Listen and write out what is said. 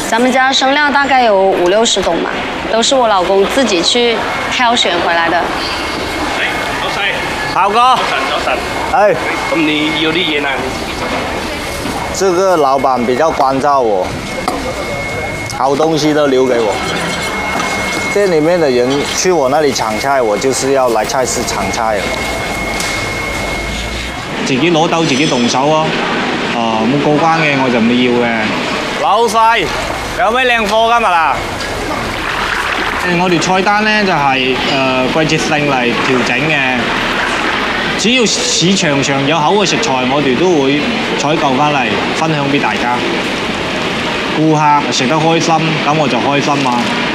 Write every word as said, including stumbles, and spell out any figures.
咱们家生料大概有五六十种吧，都是我老公自己去挑选回来的。 哎，老細， 豪哥， 早晨，早晨。 哎， 咁你要啲嘢啊？你自己做。 这个老板比较关照我，好东西都留给我。店里面的人去我那里抢菜，我就是要来菜市抢菜了。 自己攞兜自己動手啊！啊，冇過關嘅我就唔要嘅。 老細，有咩靚貨今日啊？ 誒，我條菜單咧就係、誒、季節性嚟調整嘅。只要市場上有口嘅食材，我哋都會採購翻嚟分享俾大家。顧客食得開心，咁我就開心嘛。